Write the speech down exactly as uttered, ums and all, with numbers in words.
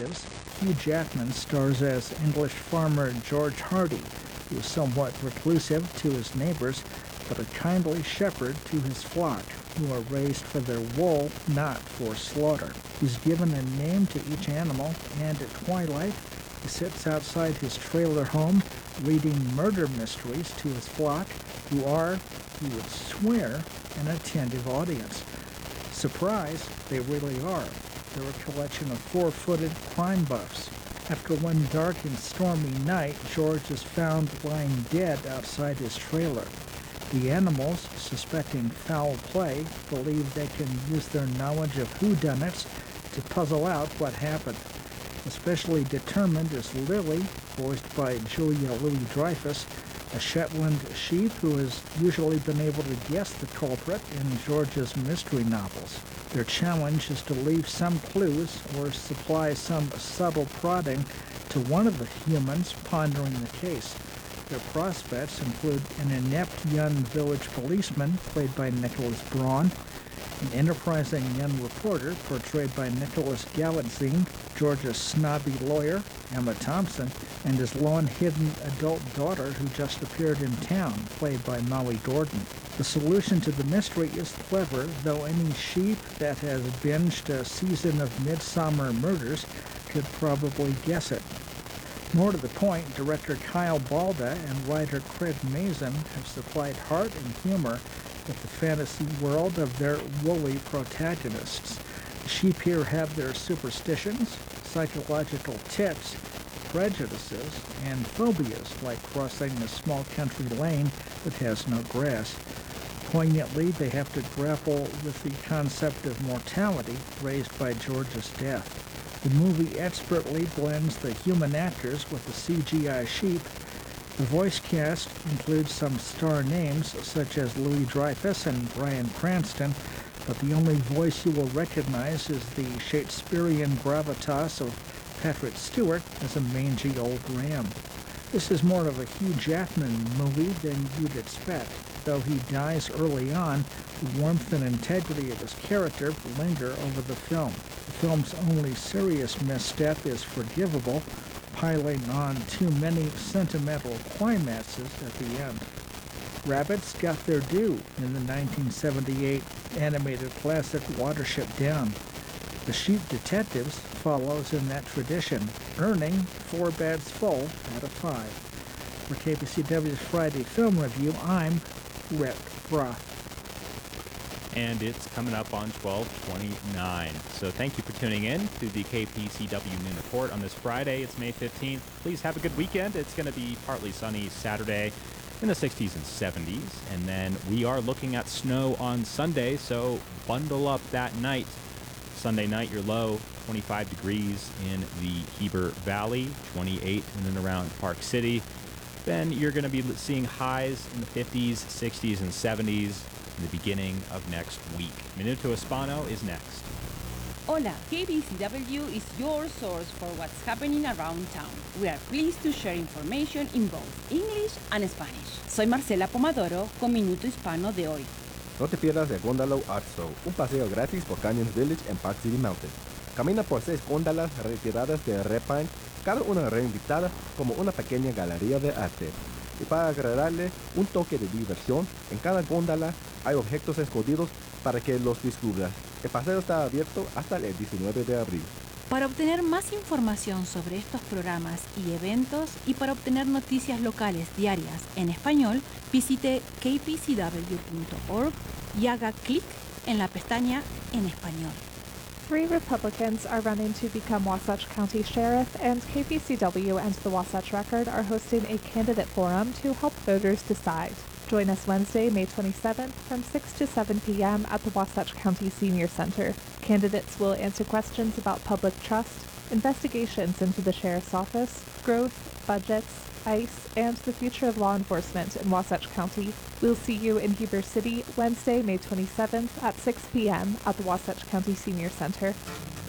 Detectives, Hugh Jackman stars as English farmer George Hardy, who is somewhat reclusive to his neighbors, but a kindly shepherd to his flock, who are raised for their wool, not for slaughter. He's given a name to each animal, and at twilight, he sits outside his trailer home, reading murder mysteries to his flock, who are, he would swear, an attentive audience. Surprise, they really are. They're a collection of four-footed crime buffs. After one dark and stormy night, George is found lying dead outside his trailer. The animals, suspecting foul play, believe they can use their knowledge of whodunits to puzzle out what happened. Especially determined is Lily, voiced by Julia Louis-Dreyfus, a Shetland sheep who has usually been able to guess the culprit in George's mystery novels. Their challenge is to leave some clues or supply some subtle prodding to one of the humans pondering the case. Their prospects include an inept young village policeman, played by Nicholas Braun, an enterprising young reporter, portrayed by Nicholas Galitzine, George's snobby lawyer, Emma Thompson, and his long-hidden adult daughter who just appeared in town, played by Molly Gordon. The solution to the mystery is clever, though any sheep that has binged a season of Midsummer Murders could probably guess it. More to the point, director Kyle Balda and writer Craig Mazin have supplied heart and humor with the fantasy world of their woolly protagonists. The sheep here have their superstitions, psychological tics, prejudices, and phobias, like crossing a small country lane that has no grass. Poignantly, they have to grapple with the concept of mortality raised by George's death. The movie expertly blends the human actors with the C G I sheep. The voice cast includes some star names such as Louis Dreyfus and Bryan Cranston, but the only voice you will recognize is the Shakespearean gravitas of Patrick Stewart as a mangy old ram. This is more of a Hugh Jackman movie than you'd expect. Though he dies early on, the warmth and integrity of his character linger over the film. The film's only serious misstep is forgivable, piling on too many sentimental climaxes at the end. Rabbits got their due in the nineteen seventy-eight animated classic Watership Down. The Sheep Detectives follows in that tradition, earning four beds full out of five. For K P C W's Friday Film Review, I'm Rick Roth. And it's coming up on twelve twenty-nine. So thank you for tuning in to the K P C W Noon Report on this Friday. It's May fifteenth. Please have a good weekend. It's going to be partly sunny Saturday in the sixties and seventies. And then we are looking at snow on Sunday, so bundle up that night. Sunday night, your low, twenty-five degrees in the Heber Valley, twenty-eight in and around Park City. Then you're going to be seeing highs in the fifties, sixties, and seventies in the beginning of next week. Minuto Hispano is next. Hola, K B C W is your source for what's happening around town. We are pleased to share information in both English and Spanish. Soy Marcela Pomadoro con Minuto Hispano de hoy. No te pierdas el Gondalo Art Show, un paseo gratis por Canyons Village en Park City Mountain. Camina por seis góndolas retiradas de Repine, cada una reinvitada como una pequeña galería de arte. Y para agregarle un toque de diversión, en cada góndola hay objetos escondidos para que los descubras. El paseo está abierto hasta el diecinueve de abril. Para obtener más información sobre estos programas y eventos y para obtener noticias locales diarias en español, visite k p c w punto org y haga clic en la pestaña En Español. Three Republicans are running to become Wasatch County Sheriff, and K P C W and the Wasatch Record are hosting a candidate forum to help voters decide. Join us Wednesday, May twenty-seventh from six to seven p.m. at the Wasatch County Senior Center. Candidates will answer questions about public trust, investigations into the Sheriff's Office, growth, budgets, ICE, and the future of law enforcement in Wasatch County. We'll see you in Heber City Wednesday, May twenty-seventh at six p.m. at the Wasatch County Senior Center.